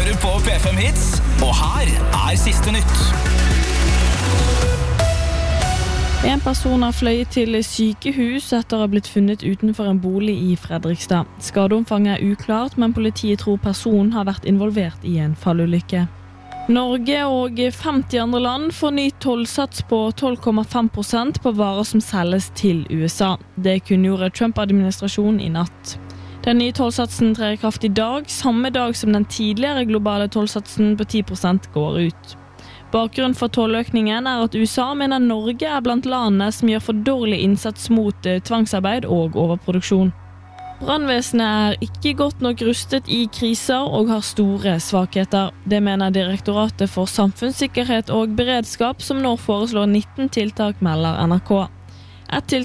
hører på P5 Hits, og her siste nytt. En person har fløyet til sykehus etter å ha blitt funnet utenfor en bolig i Fredrikstad. Skadeomfanget uklart, men politiet tror personen har vært involvert i en fallulykke. Norge og 50 andre land får ny tollsats på 12,5% på varer som selges til USA. Det kunngjorde Trump-administrasjonen i natt. Den nye tollsatsen trer i kraft i dag, samme dag som den tidligere globale tollsatsen på 10% går ut. Bakgrunnen for tolløkningen at USA mener Norge blant landene som gjør for dårlig innsats mot tvangsarbeid og overproduksjon. Brandvesenet ikke godt nok rustet i kriser og har store svakheter. Det mener Direktoratet for samfunnssikkerhet og beredskap, som nå foreslår 19 tiltak, melder NRK. Et tiltak